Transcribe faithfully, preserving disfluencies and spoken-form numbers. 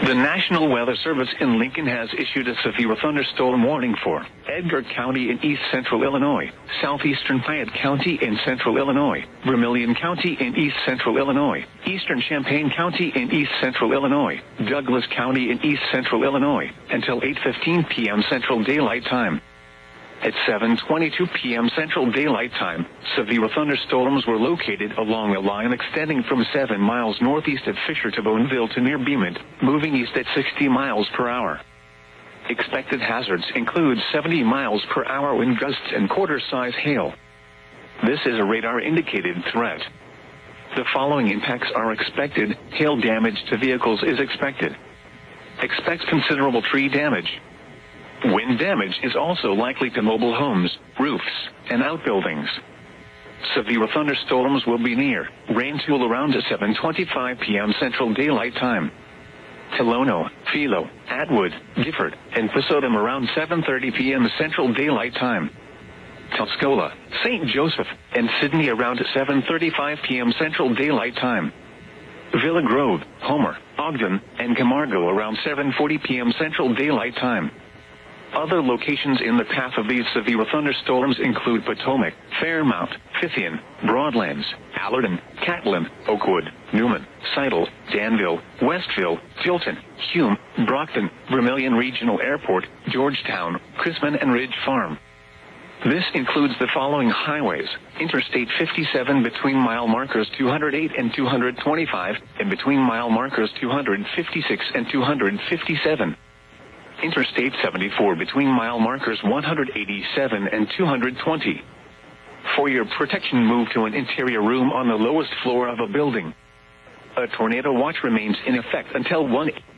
The National Weather Service in Lincoln has issued a severe thunderstorm warning for Edgar County in east central Illinois, southeastern Fayette County in central Illinois, Vermilion County in east central Illinois, eastern Champaign County in east central Illinois, Douglas County in east central Illinois, until eight fifteen p m Central Daylight Time. At seven twenty-two p m Central Daylight Time, severe thunderstorms were located along a line extending from seven miles northeast of Fisher to Boneville to near Beemont, moving east at sixty miles per hour. Expected hazards include seventy miles per hour wind gusts and quarter-size hail. This is a radar-indicated threat. The following impacts are expected. Hail damage to vehicles is expected. Expect considerable tree damage. Wind damage is also likely to mobile homes, roofs, and outbuildings. Severe thunderstorms will be near rain tool around seven twenty-five p m Central Daylight Time. Tolono, Philo, Atwood, Gifford, and Pasodum around seven thirty p m Central Daylight Time. Tuscola, Saint Joseph, and Sydney around seven thirty-five p m Central Daylight Time. Villa Grove, Homer, Ogden, and Camargo around seven forty p m Central Daylight Time. Other locations in the path of these severe thunderstorms include Potomac, Fairmount, Fithian, Broadlands, Allerton, Catlin, Oakwood, Newman, Seidel, Danville, Westville, Tilton, Hume, Brockton, Vermilion Regional Airport, Georgetown, Chrisman and Ridge Farm. This includes the following highways: Interstate fifty-seven between mile markers two hundred eight and two hundred twenty-five, and between mile markers two hundred fifty-six and two hundred fifty-seven. Interstate seventy-four between mile markers one hundred eighty-seven and two hundred twenty. For your protection, move to an interior room on the lowest floor of a building. A tornado watch remains in effect until one